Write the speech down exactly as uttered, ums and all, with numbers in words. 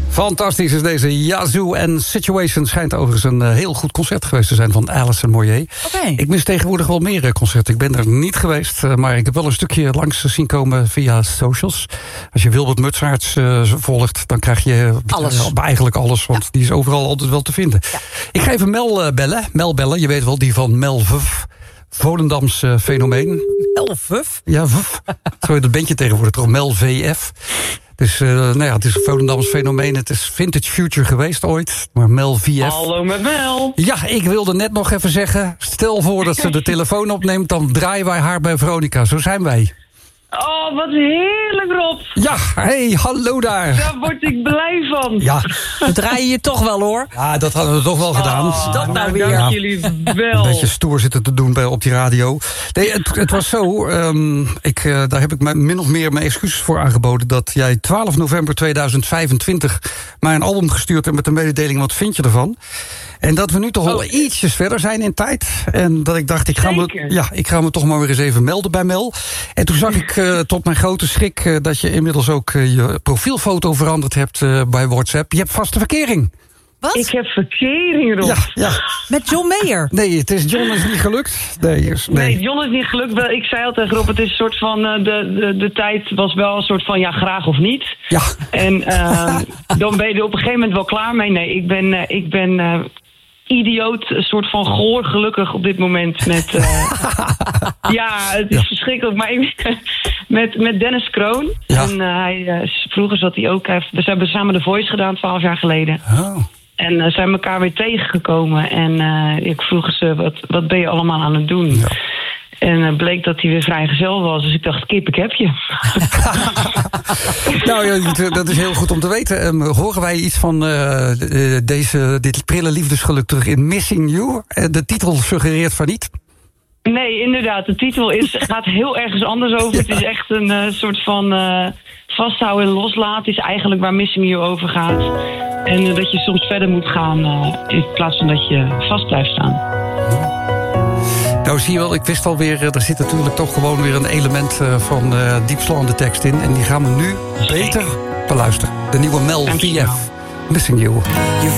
Fantastisch is deze Yazoo en Situation. Schijnt overigens een uh, heel goed concert geweest te zijn van Alison Moyet. Okay. Ik mis tegenwoordig wel meer uh, concerten. Ik ben er niet geweest, uh, maar ik heb wel een stukje langs zien komen via socials. Als je Wilbert Mutsaerts uh, volgt, dan krijg je alles. Uh, eigenlijk alles, want ja. die is overal altijd wel te vinden. Ja. Ik ga even Mel uh, bellen. Mel bellen, je weet wel, die van Mel Vuf. Volendams uh, fenomeen. Mel Vuf? Ja, Vuf. Zo heet het bandje tegenwoordig toch, Mel V F. Dus uh, nou ja, het is een Volendams fenomeen. Het is Vintage Future geweest ooit. Maar Mel V F. Hallo met Mel. Ja, ik wilde net nog even zeggen. Stel voor dat ze de telefoon opneemt. Dan draaien wij haar bij Veronica. Zo zijn wij. Oh, wat heerlijk, Rob. Ja, hey, hallo daar. Daar word ik blij van. Ja. We draaien je toch wel, hoor. Ja, dat hadden we toch wel gedaan. Oh, dat nou weer. Dank ja. jullie wel. Een beetje stoer zitten te doen bij, op die radio. Nee, het, het was zo, um, ik, uh, daar heb ik mij min of meer mijn excuses voor aangeboden... dat jij twaalf november tweeduizend vijfentwintig mij een album gestuurd hebt... met de mededeling, wat vind je ervan? En dat we nu toch al oh. ietsjes verder zijn in tijd. En dat ik dacht, ik ga, me, ja, ik ga me toch maar weer eens even melden bij Mel. En toen zag ik uh, tot mijn grote schrik... Uh, dat je inmiddels ook uh, je profielfoto veranderd hebt uh, bij WhatsApp. Je hebt vaste verkering. Wat? Ik heb verkering, Rob. Ja, ja. Met John Mayer? Nee, het is John is niet gelukt. Nee, is, nee. nee, John is niet gelukt. Ik zei al tegen Rob, het is een soort van... Uh, de, de, de tijd was wel een soort van, ja, graag of niet. Ja. En uh, dan ben je er op een gegeven moment wel klaar mee. Nee, ik ben... Uh, ik ben uh, idioot, een soort van goor gelukkig op dit moment met... Uh, ja, het is ja. verschrikkelijk. Maar ik, met, met Dennis Kroon. Ja. En uh, hij, uh, vroeger zat hij ook... Hij, we hebben samen The Voice gedaan, twaalf jaar geleden. Oh. En uh, zijn elkaar weer tegengekomen. En uh, ik vroeg ze, wat, wat ben je allemaal aan het doen? Ja. En uh, bleek dat hij weer vrijgezel was. Dus ik dacht, kip, ik heb je. Nou, ja, dat is heel goed om te weten. Um, horen wij iets van uh, deze, dit prille liefdesgeluk terug in Missing You? De titel suggereert van niet. Nee, inderdaad. De titel is, gaat heel ergens anders over. Ja. Het is echt een uh, soort van uh, vasthouden en loslaten. Is eigenlijk waar Missing You over gaat. En uh, dat je soms verder moet gaan uh, in plaats van dat je vast blijft staan. Nou, zie je wel, ik wist alweer, er zit natuurlijk toch gewoon weer een element uh, van uh, diepslaande tekst in. En die gaan we nu beter beluisteren. De nieuwe Mel V F. Missing You.